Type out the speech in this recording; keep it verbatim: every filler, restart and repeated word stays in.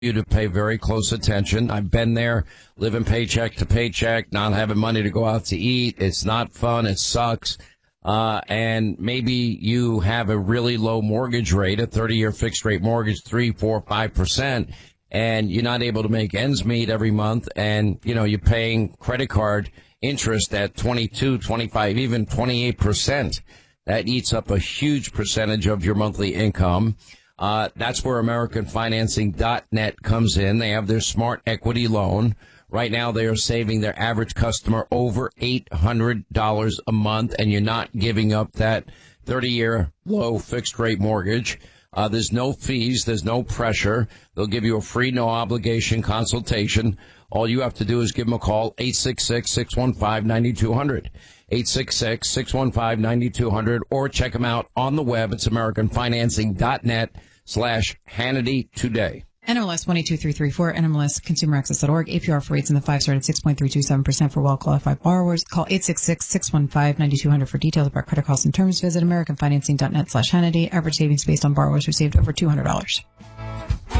you to pay very close attention. I've been there, living paycheck to paycheck, not having money to go out to eat. It's not fun. It sucks. Uh, and maybe you have a really low mortgage rate, a thirty-year fixed rate mortgage, three, four, five percent, and you're not able to make ends meet every month. And, you know, you're paying credit card interest at twenty-two, twenty-five, even twenty-eight percent. That eats up a huge percentage of your monthly income. Uh, that's where American Financing dot net comes in. They have their Smart Equity Loan. Right now, they are saving their average customer over eight hundred dollars a month, and you're not giving up that thirty-year low fixed-rate mortgage. Uh, there's no fees. There's no pressure. They'll give you a free, no-obligation consultation. All you have to do is give them a call, eight six six, six one five, nine two zero zero, eight six six, six one five, nine two zero zero, or check them out on the web. It's American Financing dot net slash Hannity today. N M L S one eight two three three four, N M L S consumer access dot org. A P R for rates in the five started six point three two seven percent for well-qualified borrowers. Call eight six six, six one five, nine two zero zero for details about credit costs and terms. Visit American Financing dot net slash Hannity. Average savings based on borrowers who saved over two hundred dollars.